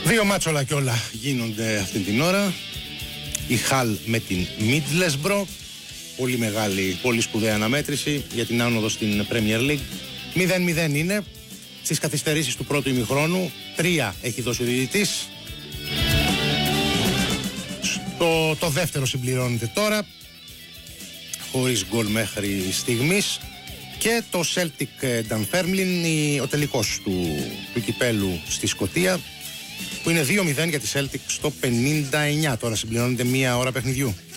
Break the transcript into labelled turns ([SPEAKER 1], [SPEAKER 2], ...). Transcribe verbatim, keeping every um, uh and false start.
[SPEAKER 1] Δύο μάτσο όλα και όλα γίνονται αυτή την ώρα. Η Χαλ με την Middlesbrough. Πολύ μεγάλη, πολύ σπουδαία αναμέτρηση για την άνοδο στην Premier League. μηδέν μηδέν είναι στις καθυστερήσεις του πρώτου ημιχρόνου. Τρία έχει δώσει ο διαιτητής. Το, το δεύτερο συμπληρώνεται τώρα, χωρίς γκολ μέχρι στιγμής. Και το Celtic Dunfermline, ο τελικός του, του κυπέλου στη Σκωτία, που είναι δύο μηδέν για τη Celtic στο πενήντα εννιά. Τώρα συμπληρώνεται μία ώρα παιχνιδιού.